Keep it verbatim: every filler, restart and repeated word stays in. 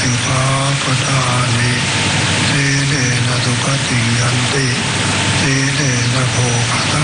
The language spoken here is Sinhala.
ติภาปทานิสีเลนะสุขติยันติสีเลนะโภคต